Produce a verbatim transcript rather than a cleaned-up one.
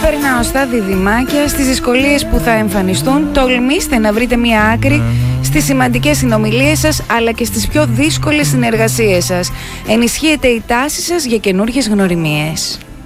Περνάω στα διδυμάκια, στις δυσκολίες που θα εμφανιστούν. Τολμήστε να βρείτε μία άκρη στις σημαντικές συνομιλίες σας, αλλά και στις πιο δύσκολες συνεργασίες σας. Ενισχύεται η τάση σας για καινούργιες γνωριμίες.